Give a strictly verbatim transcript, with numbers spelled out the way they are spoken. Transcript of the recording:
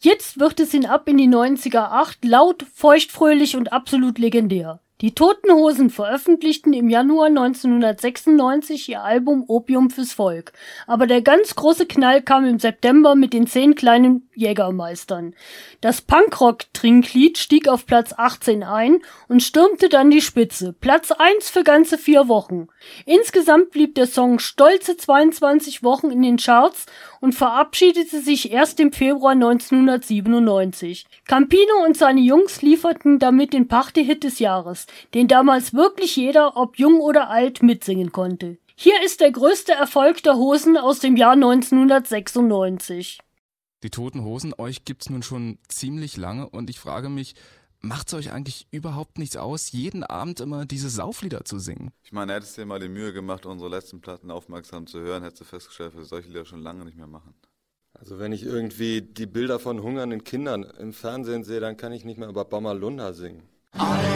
Jetzt wird es hinab in die neunziger acht laut, feuchtfröhlich und absolut legendär. Die Toten Hosen veröffentlichten im Januar neunzehnhundertsechsundneunzig ihr Album Opium fürs Volk. Aber der ganz große Knall kam im September mit den zehn kleinen Jägermeistern. Das Punkrock-Trinklied stieg auf Platz achtzehn ein und stürmte dann die Spitze. Platz eins für ganze vier Wochen. Insgesamt blieb der Song stolze zweiundzwanzig Wochen in den Charts und verabschiedete sich erst im Februar neunzehnhundertsiebenundneunzig. Campino und seine Jungs lieferten damit den Party-Hit des Jahres, den damals wirklich jeder, ob jung oder alt, mitsingen konnte. Hier ist der größte Erfolg der Hosen aus dem Jahr neunzehnhundertsechsundneunzig. Die Toten Hosen, euch gibt's nun schon ziemlich lange und ich frage mich, macht's euch eigentlich überhaupt nichts aus, jeden Abend immer diese Sauflieder zu singen? Ich meine, hättest du dir mal die Mühe gemacht, unsere letzten Platten aufmerksam zu hören, hättest du festgestellt, dass wir solche Lieder schon lange nicht mehr machen. Also wenn ich irgendwie die Bilder von hungernden Kindern im Fernsehen sehe, dann kann ich nicht mehr über Bommerlunder singen.